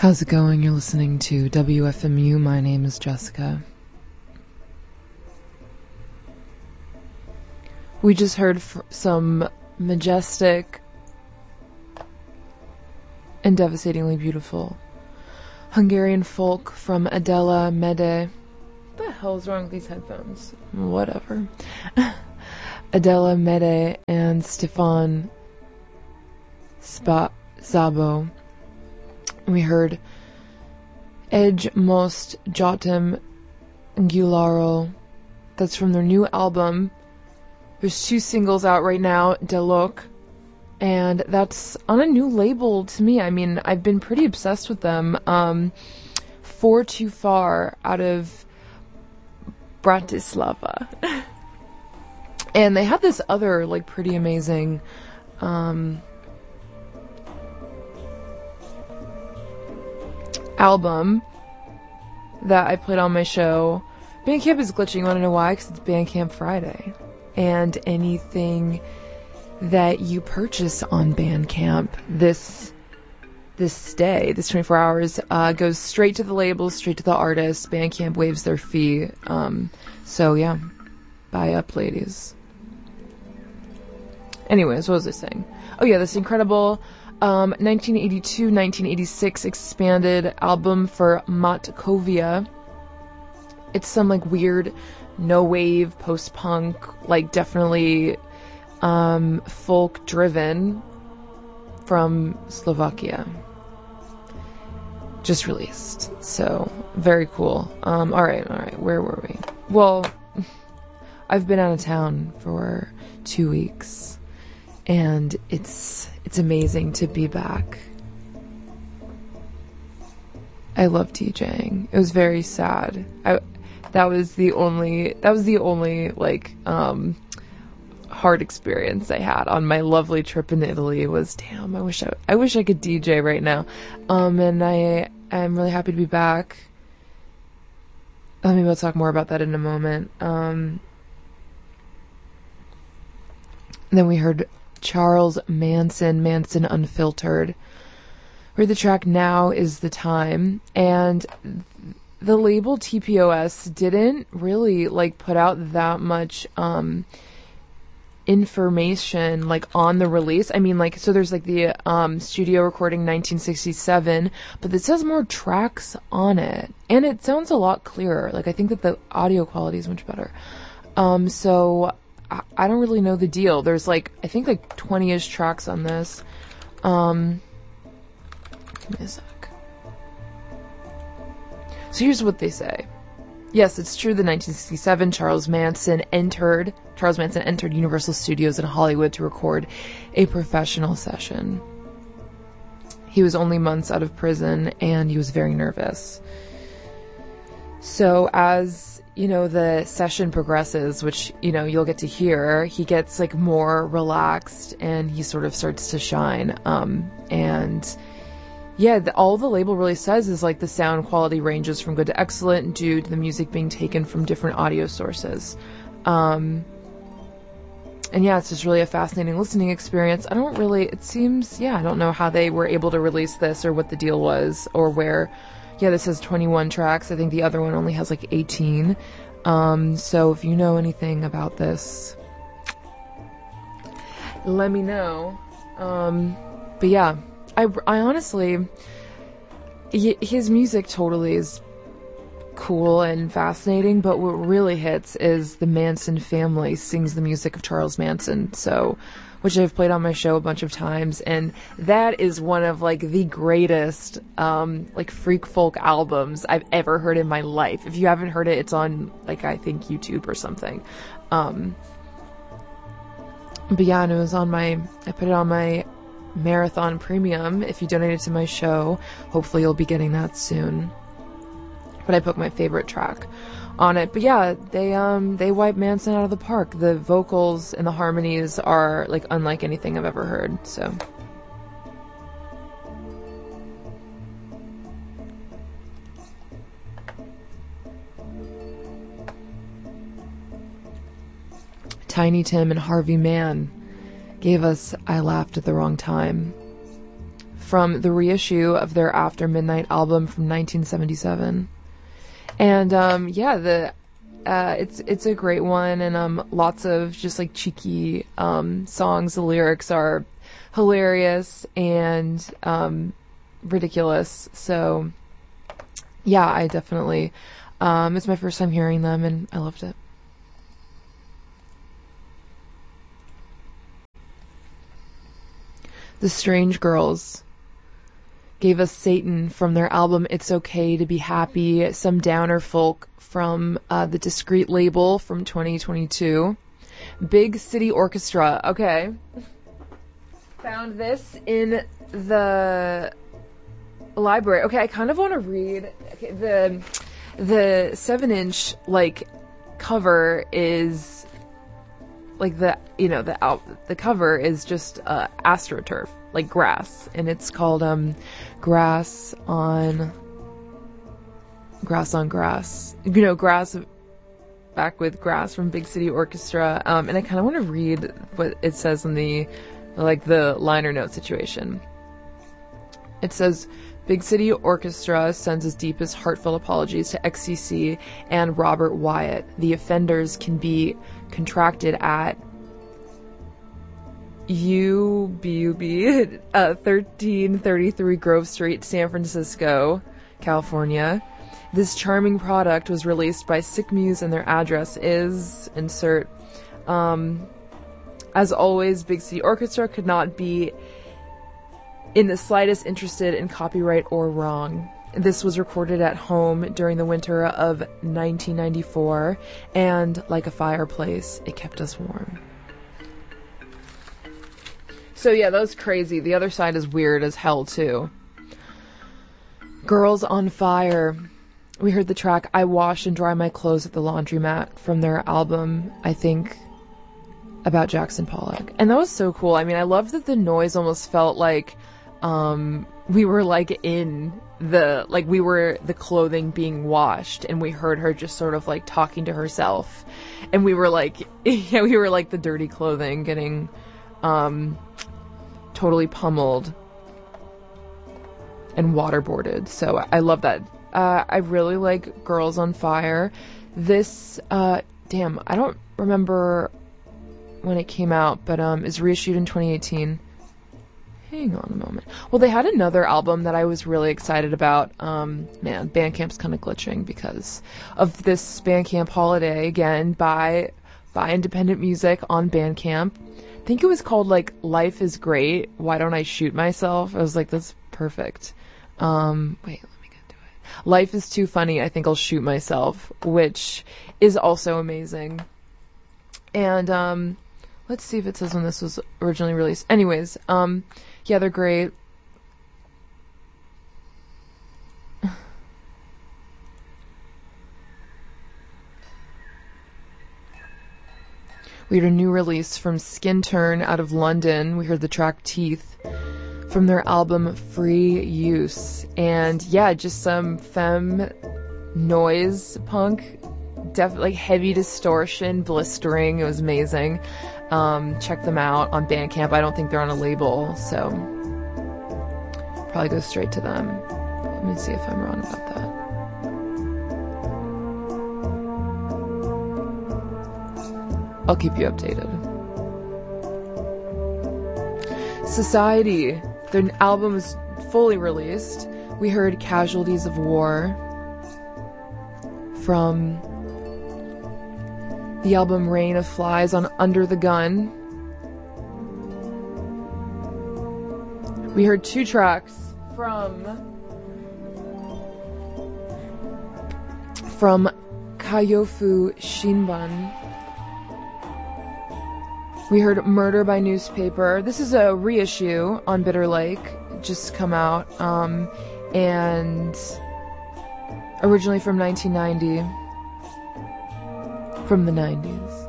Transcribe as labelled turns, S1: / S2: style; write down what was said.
S1: How's it going? You're listening to WFMU. My name is Jessica. We just heard some majestic and devastatingly beautiful Hungarian folk from Adela Mede. What the hell is wrong with these headphones? Whatever. Adela Mede and Stefan Szabo. We heard Egy Most Jotim Gularo. That's from their new album. There's 2 singles out right now, Delok, and that's on a new label to me. I mean, I've been pretty obsessed with them. For Too Far out of Bratislava. And they had this other, like, pretty amazing, album that I played on my show. Bandcamp is glitching. You want to know why? Because it's Bandcamp Friday. And anything that you purchase on Bandcamp this 24 hours, goes straight to the label, straight to the artist. Bandcamp waives their fee. So yeah, buy up, ladies. Anyways, what was I saying? Oh yeah, this incredible 1982-1986 expanded album for Matkovia. It's some like weird no-wave post-punk, like definitely folk driven from Slovakia. Just released. So very cool. Alright, where were we? Well, I've been out of town for 2 weeks and it's amazing to be back. I love DJing. It was very sad. That was the only like hard experience I had on my lovely trip in Italy. Was damn, I wish I could DJ right now. And I'm really happy to be back. Maybe we'll talk more about that in a moment. Then we heard Charles Manson Unfiltered. Where the track Now Is the Time, and the label TPOS didn't really like put out that much information like on the release. I mean, like, so there's like the studio recording 1967, but it says more tracks on it, and it sounds a lot clearer. Like, I think that the audio quality is much better. So I don't really know the deal. There's like, I think like 20-ish tracks on this. Give me a sec. So here's what they say. Yes, it's true that 1967 Charles Manson entered Universal Studios in Hollywood to record a professional session. He was only months out of prison and he was very nervous. So as, you know, the session progresses, which, you know, you'll get to hear, he gets like more relaxed and he sort of starts to shine. And yeah, all the label really says is like the sound quality ranges from good to excellent due to the music being taken from different audio sources. And yeah, it's just really a fascinating listening experience. I don't know how they were able to release this or what the deal was or where. Yeah, this has 21 tracks. I think the other one only has like 18. So if you know anything about this, let me know. But yeah, I honestly, his music totally is cool and fascinating, but what really hits is the Manson family sings the music of Charles Manson, which I've played on my show a bunch of times, and that is one of like the greatest like freak folk albums I've ever heard in my life. If you haven't heard it, it's on like, I think, YouTube or something. But yeah, and I put it on my Marathon Premium. If you donate it to my show, hopefully you'll be getting that soon. But I put my favorite track on it. But yeah, they wipe Manson out of the park. The vocals and the harmonies are like unlike anything I've ever heard. So Tiny Tim and Harvey Mann gave us I Laughed at the Wrong Time. from the reissue of their After Midnight album from 1977. And it's a great one, and lots of just like cheeky songs. The lyrics are hilarious and ridiculous. So yeah, I definitely it's my first time hearing them, and I loved it. The Strange Girls gave us Satan from their album It's Okay to Be Happy, some downer folk from the Discreet label from 2022. Big City Orchestra. Okay. Found this in the library. Okay, I kind of want to read. Okay, the 7-inch like cover is like the cover is just AstroTurf, like grass, and it's called grass on grass. Grass back with grass from Big City Orchestra. And I kind of want to read what it says in the liner note situation. It says, Big City Orchestra sends its deepest heartfelt apologies to XCC and Robert Wyatt. The offenders can be contracted at UBUB 1333 Grove Street, San Francisco, California. This charming product was released by Sick Muse, and their address is insert. As always, Big City Orchestra could not be in the slightest interested in copyright or wrong. This was recorded at home during the winter of 1994, and like a fireplace, it kept us warm. So yeah, that was crazy. The other side is weird as hell too. Girls on Fire. We heard the track I Wash and Dry My Clothes at the Laundromat from their album, I think, about Jackson Pollock. And that was so cool. I mean, I loved that the noise almost felt like we were like in we were the clothing being washed, and we heard her just sort of like talking to herself, and we were like, we were like the dirty clothing getting totally pummeled and waterboarded. So I love that. I really like Girls on Fire. This, I don't remember when it came out, but is reissued in 2018. Hang on a moment. Well, they had another album that I was really excited about. Bandcamp's kind of glitching because of this Bandcamp holiday again. Buy independent music on Bandcamp. I think it was called like Life is Great. Why Don't I Shoot Myself? I was like, that's perfect. Wait, let me get to it. Life is Too Funny. I think I'll shoot myself, which is also amazing. And let's see if it says when this was originally released. Anyways, yeah, they're great. We heard a new release from Skin Turn out of London. We heard the track Teeth from their album Free Use. And yeah, just some femme noise punk. Definitely heavy distortion, blistering. It was amazing. Check them out on Bandcamp. I don't think they're on a label, so probably go straight to them. Let me see if I'm wrong about that. I'll keep you updated. Society. Their album is fully released. We heard Casualties of War from the album Rain of Flies on Under the Gun. We heard two tracks from Kayofu Shinban. We heard Murder by Newspaper. This is a reissue on Bitter Lake, just come out, and originally from 1990. From the 90s.